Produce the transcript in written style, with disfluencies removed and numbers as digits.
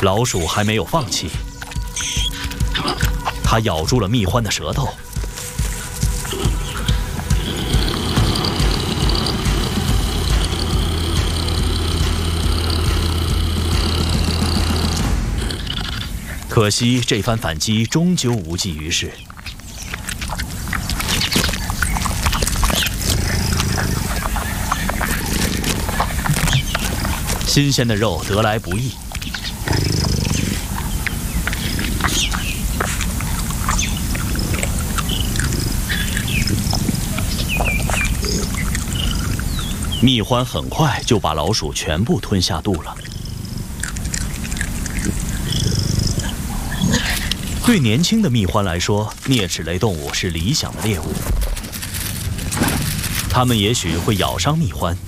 老鼠还没有放弃，它咬住了蜜獾的舌头。可惜这番反击终究无济于事。新鲜的肉得来不易，蜜獾很快就把老鼠全部吞下肚了。对年轻的蜜獾来说，啮齿类动物是理想的猎物。它们也许会咬伤蜜獾，